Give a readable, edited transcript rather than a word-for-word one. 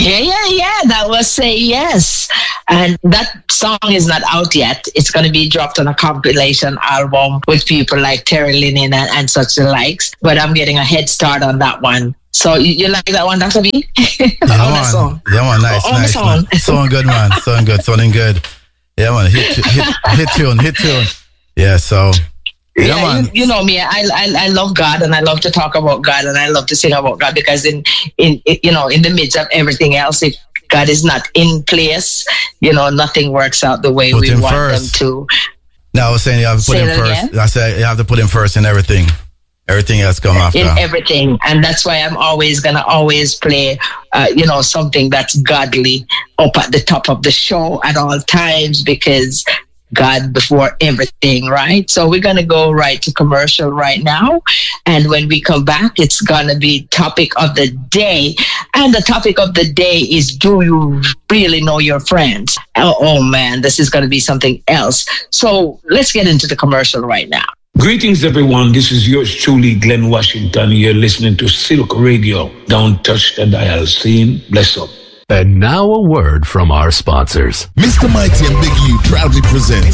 Yeah. That was Say Yes. And that song is not out yet. It's going to be dropped on a compilation album with people like Terry Linen and such the likes. But I'm getting a head start on that one. So you like that one, Dr. B? Yeah, man. Song. Yeah, man. Nice. Song. Man. Sound good, man. Sounding good. Yeah, man. Hit tune. Yeah, so... Yeah, man. You know me. I love God, and I love to talk about God, and I love to sing about God, because in the midst of everything else, if God is not in place, nothing works out the way we want them to. No, I was saying you have to put him first. Again? I said you have to put him first in everything. Everything else come after. In everything, and that's why I'm always gonna play, something that's godly up at the top of the show at all times, because God before everything, right? So we're going to go right to commercial right now. And when we come back, it's going to be topic of the day. And the topic of the day is, do you really know your friends? Oh man, this is going to be something else. So let's get into the commercial right now. Greetings, everyone. This is yours truly, Glenn Washington. You're listening to Silk Radio. Don't touch the dial. Scene. Bless up. And now a word from our sponsors. Mr. Mighty and Big U proudly presents